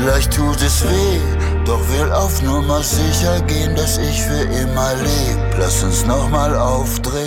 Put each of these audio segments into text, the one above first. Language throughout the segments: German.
Vielleicht tut es weh, doch will auf Nummer sicher gehen, dass ich für immer leb. Lass uns nochmal aufdrehen.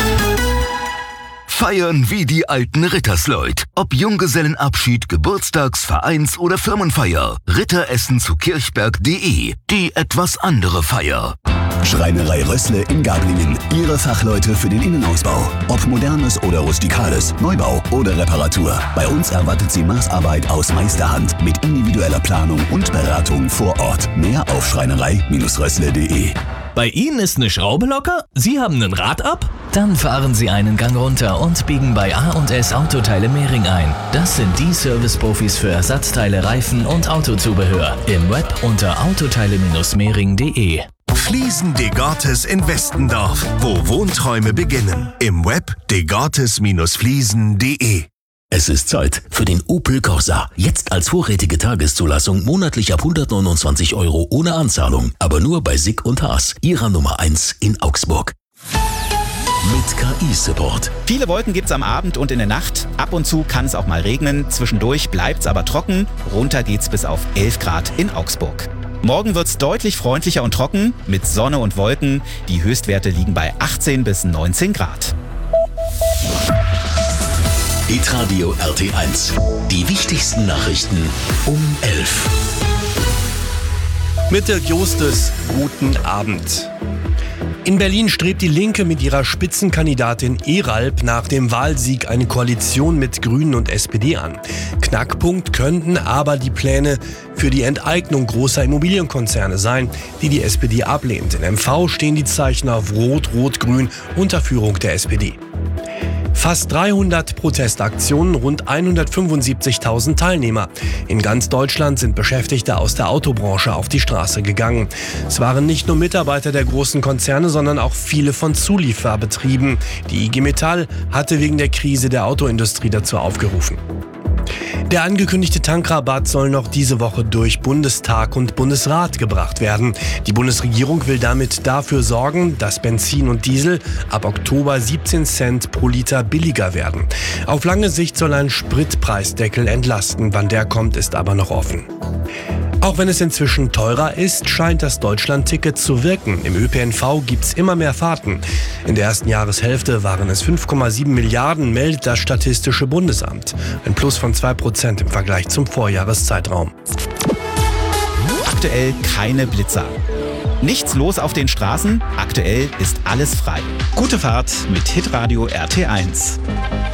Feiern wie die alten Rittersleut. Ob Junggesellenabschied, Geburtstags-, Vereins- oder Firmenfeier. Ritteressen zu kirchberg.de. Die etwas andere Feier. Schreinerei Rössle in Gablingen. Ihre Fachleute für den Innenausbau. Ob modernes oder rustikales, Neubau oder Reparatur. Bei uns erwartet Sie Maßarbeit aus Meisterhand mit individueller Planung und Beratung vor Ort. Mehr auf schreinerei-rössle.de. Bei Ihnen ist eine Schraube locker? Sie haben ein Rad ab? Dann fahren Sie einen Gang runter und biegen bei A&S Autoteile Mehring ein. Das sind die Service-Profis für Ersatzteile, Reifen und Autozubehör. Im Web unter autoteile-mehring.de. Fliesen Degartes in Westendorf, wo Wohnträume beginnen. Im Web degartes-fliesen.de. Es ist Zeit für den Opel Corsa. Jetzt als vorrätige Tageszulassung monatlich ab 129 € ohne Anzahlung. Aber nur bei Sick und Haas, Ihrer Nummer 1 in Augsburg. Mit KI-Support. Viele Wolken gibt's am Abend und in der Nacht. Ab und zu kann es auch mal regnen. Zwischendurch bleibt's aber trocken. Runter geht's bis auf 11 Grad in Augsburg. Morgen wird's deutlich freundlicher und trocken mit Sonne und Wolken. Die Höchstwerte liegen bei 18 bis 19 Grad. Hitradio RT1. Die wichtigsten Nachrichten um 11. Mit Dirk Justus, guten Abend. In Berlin strebt die Linke mit ihrer Spitzenkandidatin Eralp nach dem Wahlsieg eine Koalition mit Grünen und SPD an. Knackpunkt könnten aber die Pläne für die Enteignung großer Immobilienkonzerne sein, die die SPD ablehnt. In MV stehen die Zeichen auf Rot, Rot-Grün unter Führung der SPD. Fast 300 Protestaktionen, rund 175.000 Teilnehmer. In ganz Deutschland sind Beschäftigte aus der Autobranche auf die Straße gegangen. Es waren nicht nur Mitarbeiter der großen Konzerne, sondern auch viele von Zulieferbetrieben. Die IG Metall hatte wegen der Krise der Autoindustrie dazu aufgerufen. Der angekündigte Tankrabatt soll noch diese Woche durch Bundestag und Bundesrat gebracht werden. Die Bundesregierung will damit dafür sorgen, dass Benzin und Diesel ab Oktober 17 Cent pro Liter billiger werden. Auf lange Sicht soll ein Spritpreisdeckel entlasten. Wann der kommt, ist aber noch offen. Auch wenn es inzwischen teurer ist, scheint das Deutschland-Ticket zu wirken. Im ÖPNV gibt's immer mehr Fahrten. In der ersten Jahreshälfte waren es 5,7 Milliarden, meldet das Statistische Bundesamt. Ein Plus von 2% im Vergleich zum Vorjahreszeitraum. Aktuell keine Blitzer. Nichts los auf den Straßen. Aktuell ist alles frei. Gute Fahrt mit Hitradio RT1.